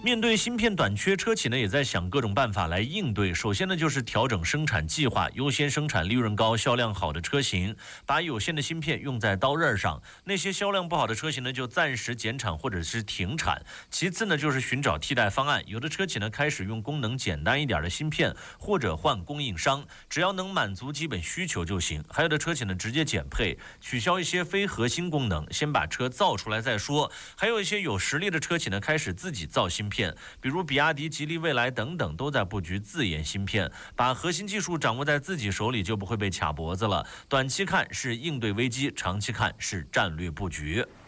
面对芯片短缺，车企呢也在想各种办法来应对。首先呢，就是调整生产计划，优先生产利润高、销量好的车型，把有限的芯片用在刀刃上。那些销量不好的车型呢，就暂时减产或者是停产。其次呢，就是寻找替代方案。有的车企呢开始用功能简单一点的芯片，或者换供应商，只要能满足基本需求就行。还有的车企呢直接减配，取消一些非核心功能，先把车造出来再说。还有一些有实力的车企呢，开始自己造芯片，比如比亚迪、吉利、蔚来等等，都在布局自研芯片，把核心技术掌握在自己手里，就不会被卡脖子了。短期看是应对危机，长期看是战略布局。